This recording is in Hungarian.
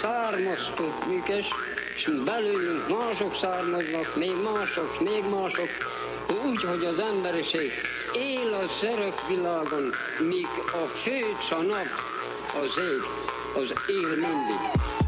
származtunk műkös, és belőlünk mások származnak, még mások, még mások, úgy, hogy az emberiség él az örök világon, míg a főc, a nap, az ég, az él mindig.